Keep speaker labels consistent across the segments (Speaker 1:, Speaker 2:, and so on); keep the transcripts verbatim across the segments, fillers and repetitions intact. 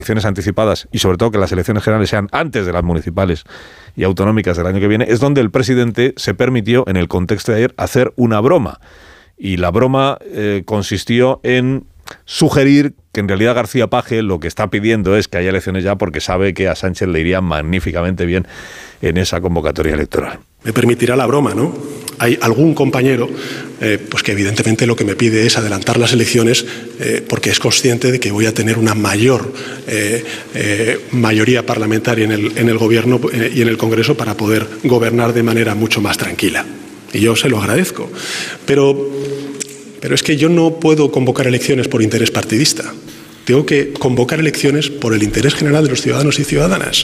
Speaker 1: elecciones anticipadas y sobre todo que las elecciones generales sean antes de las municipales y autonómicas del año que viene, es donde el presidente se permitió, en el contexto de ayer, hacer una broma. Y la broma eh, consistió en sugerir que en realidad García Paje lo que está pidiendo es que haya elecciones ya porque sabe que a Sánchez le iría magníficamente bien en esa convocatoria electoral.
Speaker 2: Me permitirá la broma, ¿no? Hay algún compañero eh, pues que evidentemente lo que me pide es adelantar las elecciones eh, porque es consciente de que voy a tener una mayor eh, eh, mayoría parlamentaria en el, en el Gobierno eh, y en el Congreso para poder gobernar de manera mucho más tranquila. Y yo se lo agradezco. Pero, pero es que yo no puedo convocar elecciones por interés partidista. Tengo que convocar elecciones por el interés general de los ciudadanos y ciudadanas.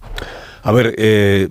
Speaker 1: A ver, eh...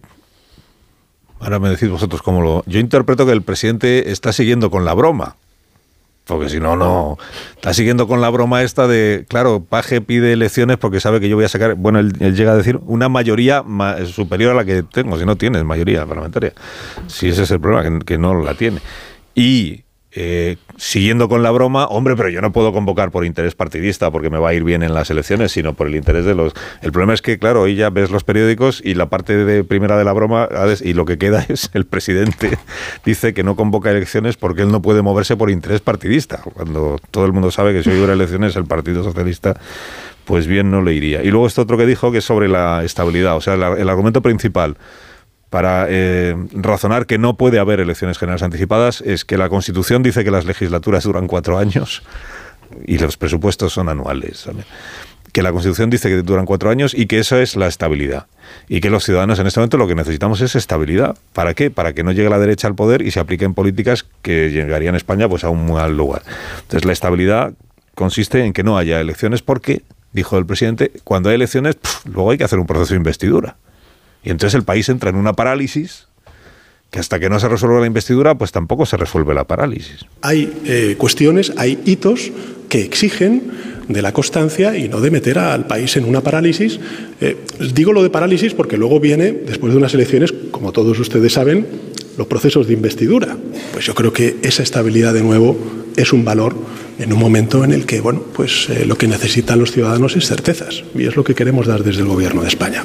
Speaker 1: ahora me decís vosotros cómo lo... Yo interpreto que el presidente está siguiendo con la broma. Porque si no, no... Está siguiendo con la broma esta de... Claro, Paje pide elecciones porque sabe que yo voy a sacar... Bueno, él, él llega a decir una mayoría ma- superior a la que tengo. Si no tienes mayoría parlamentaria. Si ese es el problema, que, que no la tiene. Y... Eh, siguiendo con la broma, hombre, pero yo no puedo convocar por interés partidista porque me va a ir bien en las elecciones, sino por el interés de los... El problema es que, claro, hoy ya ves los periódicos y la parte de primera de la broma, y lo que queda es el presidente dice que no convoca elecciones porque él no puede moverse por interés partidista, cuando todo el mundo sabe que si hoy hubiera elecciones el Partido Socialista pues bien no le iría. Y luego esto otro que dijo, que es sobre la estabilidad, o sea, el, el argumento principal para eh, razonar que no puede haber elecciones generales anticipadas es que la Constitución dice que las legislaturas duran cuatro años y los presupuestos son anuales, ¿vale? Que la Constitución dice que duran cuatro años y que eso es la estabilidad. Y que los ciudadanos en este momento lo que necesitamos es estabilidad. ¿Para qué? Para que no llegue la derecha al poder y se apliquen políticas que llegarían a España pues a un mal lugar. Entonces la estabilidad consiste en que no haya elecciones porque, dijo el presidente, cuando hay elecciones, pff, luego hay que hacer un proceso de investidura. Y entonces el país entra en una parálisis que hasta que no se resuelva la investidura, pues tampoco se resuelve la parálisis.
Speaker 2: Hay eh, cuestiones, hay hitos que exigen de la constancia y no de meter al país en una parálisis. Eh, digo lo de parálisis porque luego viene, después de unas elecciones, como todos ustedes saben, los procesos de investidura. Pues yo creo que esa estabilidad, de nuevo, es un valor en un momento en el que, bueno, pues eh, lo que necesitan los ciudadanos es certezas. Y es lo que queremos dar desde el Gobierno de España.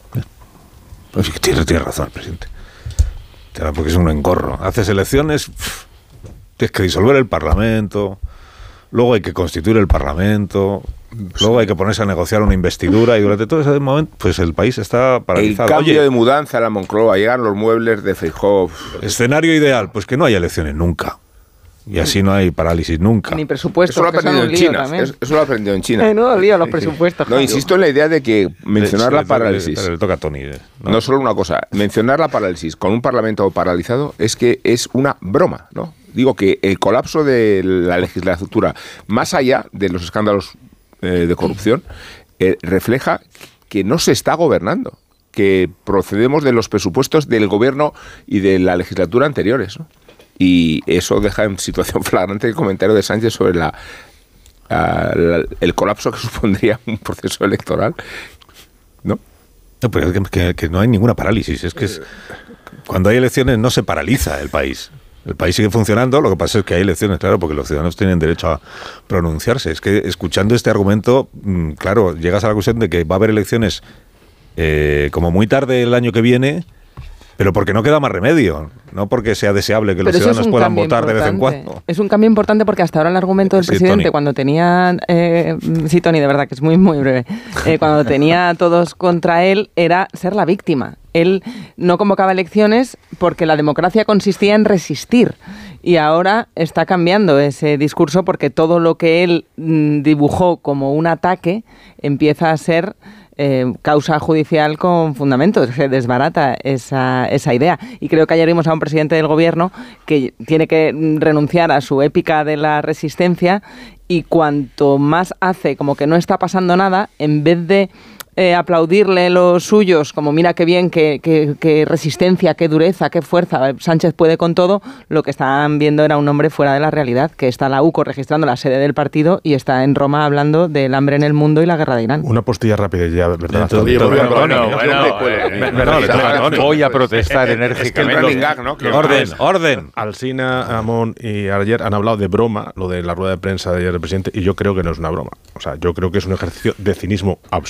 Speaker 1: Pues tiene, tiene razón el presidente. Porque es un engorro. Haces elecciones, pff, tienes que disolver el Parlamento, luego hay que constituir el Parlamento, luego hay que ponerse a negociar una investidura y durante todo ese momento pues el país está paralizado.
Speaker 3: El cambio
Speaker 1: Oye,
Speaker 3: de mudanza a la Moncloa, llegan los muebles de Feijóo.
Speaker 1: Escenario ideal, pues que no haya elecciones nunca. Y así no hay parálisis nunca.
Speaker 4: Ni presupuestos.
Speaker 3: Eso lo ha aprendido en China. Eso, eso lo ha aprendido en China.
Speaker 4: Eh, no, lío los presupuestos.
Speaker 3: No, insisto en la idea de que mencionar
Speaker 1: sí,
Speaker 3: la
Speaker 1: le,
Speaker 3: parálisis.
Speaker 1: Le, le toca a Tony.
Speaker 3: ¿no? no solo una cosa. Mencionar la parálisis con un Parlamento paralizado es que es una broma, ¿no? Digo que el colapso de la legislatura, más allá de los escándalos eh, de corrupción, eh, refleja que no se está gobernando, que procedemos de los presupuestos del gobierno y de la legislatura anteriores, ¿no? Y eso deja en situación flagrante el comentario de Sánchez sobre la, la, la, el colapso que supondría un proceso electoral, ¿no?
Speaker 1: No, pero es que, que no hay ninguna parálisis. Es que es, cuando hay elecciones no se paraliza el país. El país sigue funcionando, lo que pasa es que hay elecciones, claro, porque los ciudadanos tienen derecho a pronunciarse. Es que escuchando este argumento, claro, llegas a la conclusión de que va a haber elecciones eh, como muy tarde el año que viene, pero porque no queda más remedio, no porque sea deseable que
Speaker 4: pero
Speaker 1: los ciudadanos puedan votar
Speaker 4: importante.
Speaker 1: de vez en cuando.
Speaker 4: Es un cambio importante porque hasta ahora el argumento del
Speaker 1: sí,
Speaker 4: presidente,
Speaker 1: Tony.
Speaker 4: cuando tenía... Eh, sí, Tony, de verdad, que es muy, muy breve. Eh, cuando tenía a todos contra él, era ser la víctima. Él no convocaba elecciones porque la democracia consistía en resistir. Y ahora está cambiando ese discurso porque todo lo que él mm, dibujó como un ataque empieza a ser... Eh, causa judicial con fundamentos, se desbarata esa, esa idea. Y creo que ayer vimos a un presidente del gobierno que tiene que renunciar a su épica de la resistencia y cuanto más hace como que no está pasando nada, en vez de eh, aplaudirle los suyos, como mira qué bien, qué, qué, qué resistencia, qué dureza, qué fuerza, Sánchez puede con todo, lo que estaban viendo era un hombre fuera de la realidad, que está la U C O registrando la sede del partido y está en Roma hablando del hambre en el mundo y la guerra de Irán.
Speaker 5: Una postilla rápida ya, ¿verdad?
Speaker 1: Entonces,
Speaker 5: Tony,
Speaker 1: bueno,
Speaker 5: bueno, voy a protestar enérgicamente.
Speaker 1: Orden, orden.
Speaker 5: Alsina, Amón y ayer han hablado de broma, lo de la rueda de prensa de ayer del presidente, y yo creo que no es una broma. O sea, yo creo que es un ejercicio de cinismo absoluto.